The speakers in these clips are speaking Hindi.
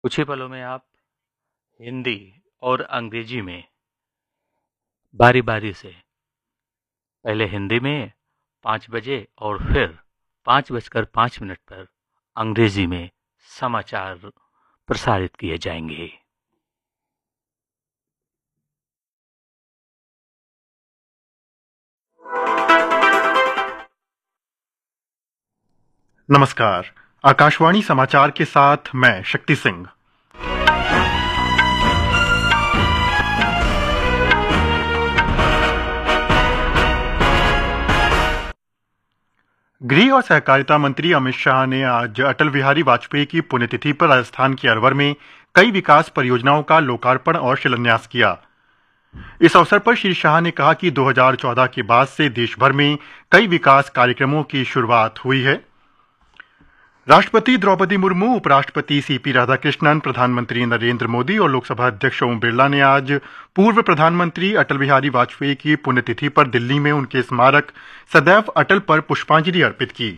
कुछ ही पलों में आप हिंदी और अंग्रेजी में बारी-बारी से पहले हिंदी में 5 बजे और फिर 5:05 पर अंग्रेजी में समाचार प्रसारित किए जाएंगे। नमस्कार। आकाशवाणी समाचार के साथ मैं शक्ति सिंह। गृह और सहकारिता मंत्री अमित शाह ने आज अटल बिहारी वाजपेयी की पुण्यतिथि पर राजस्थान के अलवर में कई विकास परियोजनाओं का लोकार्पण और शिलान्यास किया। इस अवसर पर श्री शाह ने कहा कि 2014 के बाद से देश भर में कई विकास कार्यक्रमों की शुरुआत हुई है। राष्ट्रपति द्रौपदी मुर्मू, उपराष्ट्रपति सीपी राधाकृष्णन, प्रधानमंत्री नरेंद्र मोदी और लोकसभा अध्यक्ष ओम बिरला ने आज पूर्व प्रधानमंत्री अटल बिहारी वाजपेयी की पुण्यतिथि पर दिल्ली में उनके स्मारक सदैव अटल पर पुष्पांजलि अर्पित की।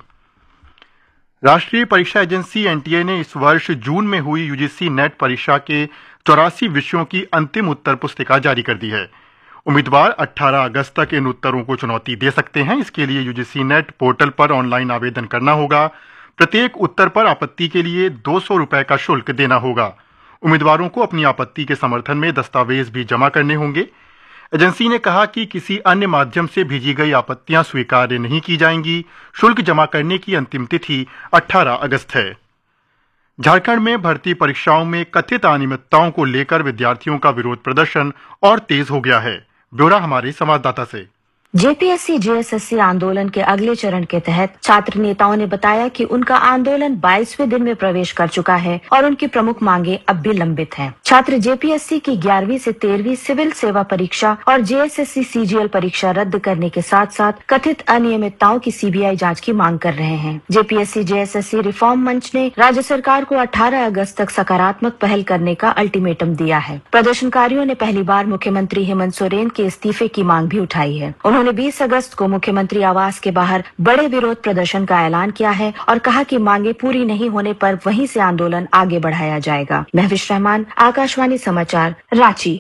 राष्ट्रीय परीक्षा एजेंसी एनटीए ने इस वर्ष जून में हुई यूजीसी नेट परीक्षा के 84 विषयों की अंतिम उत्तर पुस्तिका जारी कर दी है। उम्मीदवार 18 अगस्त तक इन उत्तरों को चुनौती दे सकते हैं। इसके लिए यूजीसी नेट पोर्टल पर ऑनलाइन आवेदन करना होगा। प्रत्येक उत्तर पर आपत्ति के लिए 200 रुपए का शुल्क देना होगा। उम्मीदवारों को अपनी आपत्ति के समर्थन में दस्तावेज भी जमा करने होंगे। एजेंसी ने कहा कि किसी अन्य माध्यम से भेजी गई आपत्तियां स्वीकार्य नहीं की जाएंगी। शुल्क जमा करने की अंतिम तिथि 18 अगस्त है। झारखंड में भर्ती परीक्षाओं में कथित अनियमितताओं को लेकर विद्यार्थियों का विरोध प्रदर्शन और तेज हो गया है। ब्यौरा हमारे संवाददाता से। जेपीएससी जेएसएससी आंदोलन के अगले चरण के तहत छात्र नेताओं ने बताया कि उनका आंदोलन 22वें दिन में प्रवेश कर चुका है और उनकी प्रमुख मांगे अब भी लंबित हैं। छात्र जेपीएससी की 11वीं से 13वीं सिविल सेवा परीक्षा और जेएसएससी सीजीएल परीक्षा रद्द करने के साथ साथ कथित अनियमितताओं की सीबीआई जांच की मांग कर रहे हैं। जेपीएससी जेएसएससी रिफॉर्म मंच ने राज्य सरकार को 18 अगस्त तक सकारात्मक पहल करने का अल्टीमेटम दिया है। प्रदर्शनकारियों ने पहली बार मुख्यमंत्री हेमंत सोरेन के इस्तीफे की मांग भी उठाई है। उन्होंने 20 अगस्त को मुख्यमंत्री आवास के बाहर बड़े विरोध प्रदर्शन का ऐलान किया है और कहा कि मांगे पूरी नहीं होने पर वहीं से आंदोलन आगे बढ़ाया जाएगा। महविश रहमान, आकाशवाणी समाचार, रांची।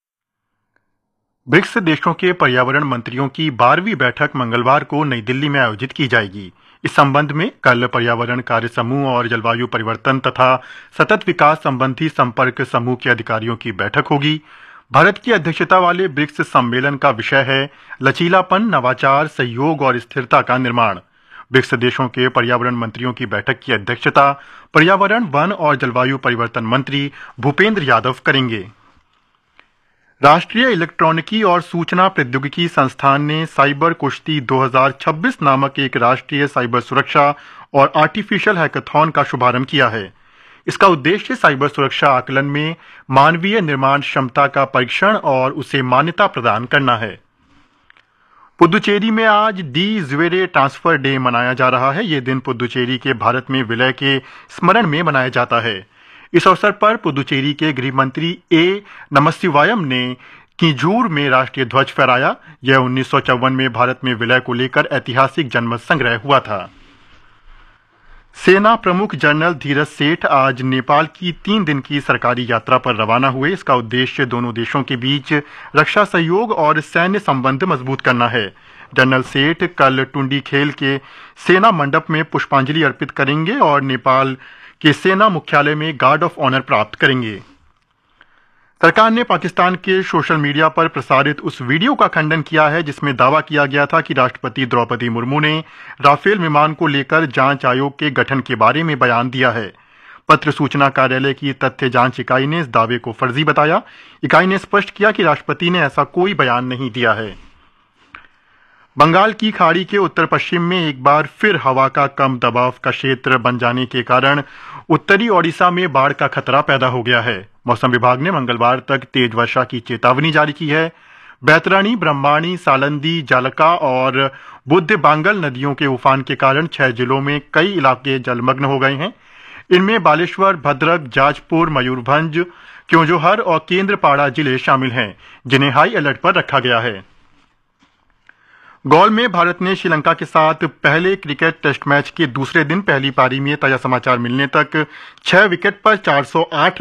ब्रिक्स देशों के पर्यावरण मंत्रियों की 12वीं बैठक मंगलवार को नई दिल्ली में आयोजित की जाएगी। इस संबंध में कल पर्यावरण कार्य समूह और जलवायु परिवर्तन तथा सतत विकास संबंधी संपर्क समूह के अधिकारियों की बैठक होगी। भारत की अध्यक्षता वाले ब्रिक्स सम्मेलन का विषय है लचीलापन, नवाचार, सहयोग और स्थिरता का निर्माण। ब्रिक्स देशों के पर्यावरण मंत्रियों की बैठक की अध्यक्षता पर्यावरण, वन और जलवायु परिवर्तन मंत्री भूपेंद्र यादव करेंगे। राष्ट्रीय इलेक्ट्रॉनिकी और सूचना प्रौद्योगिकी संस्थान ने साइबर कुश्ती 2026 नामक एक राष्ट्रीय साइबर सुरक्षा और आर्टिफिशियल हैकाथॉन का शुभारंभ किया है। इसका उद्देश्य साइबर सुरक्षा आकलन में मानवीय निर्माण क्षमता का परीक्षण और उसे मान्यता प्रदान करना है। पुदुचेरी में आज डी ज्वेरे ट्रांसफर डे मनाया जा रहा है। ये दिन पुदुचेरी के भारत में विलय के स्मरण में मनाया जाता है। इस अवसर पर पुदुचेरी के गृह मंत्री ए नमस्तिवायम ने किंजूर में राष्ट्रीय ध्वज फहराया। यह 1954 में भारत में विलय को लेकर ऐतिहासिक जनमत संग्रह हुआ था। सेना प्रमुख जनरल धीरज सेठ आज नेपाल की 3 दिन की सरकारी यात्रा पर रवाना हुए। इसका उद्देश्य दोनों देशों के बीच रक्षा सहयोग और सैन्य संबंध मजबूत करना है। जनरल सेठ कल टुंडीखेल के सेना मंडप में पुष्पांजलि अर्पित करेंगे और नेपाल के सेना मुख्यालय में गार्ड ऑफ ऑनर प्राप्त करेंगे। सरकार ने पाकिस्तान के सोशल मीडिया पर प्रसारित उस वीडियो का खंडन किया है जिसमें दावा किया गया था कि राष्ट्रपति द्रौपदी मुर्मू ने राफेल विमान को लेकर जांच आयोग के गठन के बारे में बयान दिया है। पत्र सूचना कार्यालय की तथ्य जांच इकाई ने इस दावे को फर्जी बताया। इकाई ने स्पष्ट किया कि राष्ट्रपति ने ऐसा कोई बयान नहीं दिया है। बंगाल की खाड़ी के उत्तर पश्चिम में एक बार फिर हवा का कम दबाव का क्षेत्र बन जाने के कारण उत्तरी ओडिशा में बाढ़ का खतरा पैदा हो गया है। मौसम विभाग ने मंगलवार तक तेज वर्षा की चेतावनी जारी की है। बैतरणी, ब्रह्माणी, सालंदी, जालका और बुद्ध बांगल नदियों के उफान के कारण 6 जिलों में कई इलाके जलमग्न हो गए हैं। इनमें बालेश्वर, भद्रक, जाजपुर, मयूरभंज, क्योंझार और केंद्रपाड़ा जिले शामिल हैं, जिन्हें हाई अलर्ट पर रखा गया है। गौल में भारत ने श्रीलंका के साथ पहले क्रिकेट टेस्ट मैच के दूसरे दिन पहली पारी में ताजा समाचार मिलने तक 6 विकेट पर 408